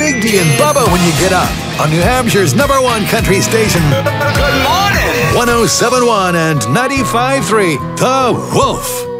Big D and Bubba when you get up on New Hampshire's #1 country station. Good morning! 107.1 and 95.3, The Wolf.